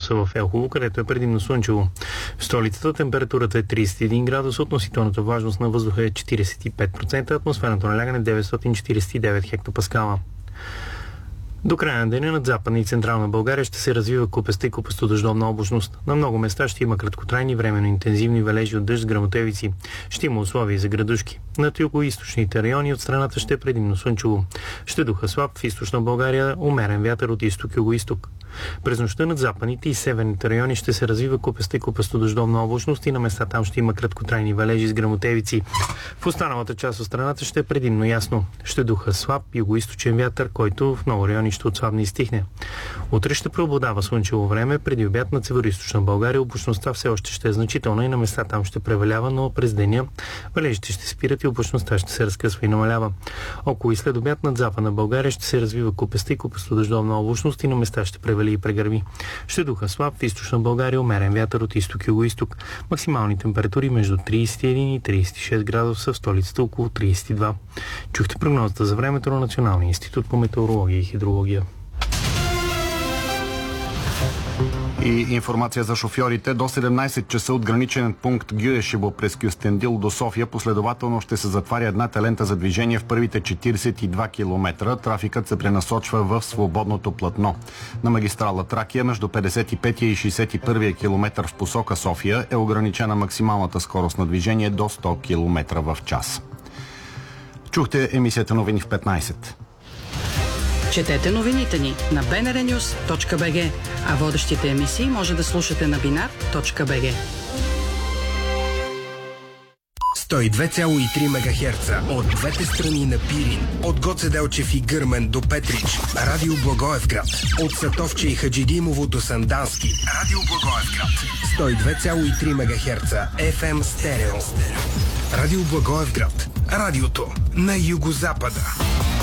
градуса в Елхово, където е предимно слънчево. В столицата температурата е 31 градуса, относителната влажност на въздуха е 45%, атмосферното налягане 949 хектопаскала. До края на деня над Западна и Централна България ще се развива купеста и купесто-дъждовна облачност. На много места ще има краткотрайни временно интензивни валежи от дъжд с гръмотевици. Ще има условия за градушки. Над югоизточните райони от страната ще е предимно слънчево. Ще духа слаб в източна България, умерен вятър от изток-югоизток. През нощта над западните и северните райони ще се развива купеста и купесто-дъждовна облачност и на места там ще има краткотрайни валежи с гръмотевици. В останалата част от страната ще е предимно ясно. Ще духа слаб югоизточен вятър, който в много райони ще отслабне и стихне. Утре ще преобладава слънчево време, преди обяд на североизточна България облачността все още ще е значителна и на места там ще превалява, но през деня валежите ще спират и облачността ще се разкъсва и намалява. Около и след обяд над Западна България ще се развива купеста и купесто-дъждовна облачност и на места ще превали и прегърми. Ще духа слаб в източна България, умерен вятър от изток-югоизток. Максимални температури между 31 и 36 градуса, в столицата около 32. Чухте прогнозата за времето на Националния институт по метеорология и хидрология. И информация за шофьорите. До 17 часа от граничен пункт Гюешево през Кюстендил до София последователно ще се затваря едната лента за движение в първите 42 км. Трафикът се пренасочва в свободното платно. На магистрала Тракия между 55 и 61 км в посока София е ограничена максималната скорост на движение до 100 км в час. Чухте емисията новини в 15. Четете новините ни на bnrnews.bg, а водещите емисии може да слушате на binar.bg. 102,3 МГц от двете страни на Пирин, от Гоце Делчев и Гърмен до Петрич, Радио Благоевград, от Сатовче и Хаджидимово до Сандански, Радио Благоевград, 102,3 МГц FM стерео. Радио Благоевград, радиото на югозапада.